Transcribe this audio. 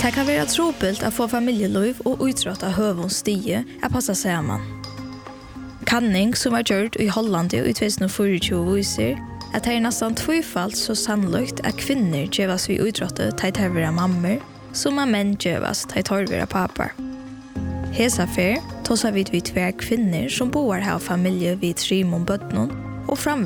Det kan være trobult å få familjeliv og utrått av høvens stige å passe sammen. Kanning som var gjort i Holland i 2024 viser at det nesten tvøyfalt så sannolikt at kvinner gjøres vi utråttet til å være mammer, som at menn gjøres til å være papper. Hesa fer, tås har vi tver kvinner som bor her familie vid 3 måneder og framvis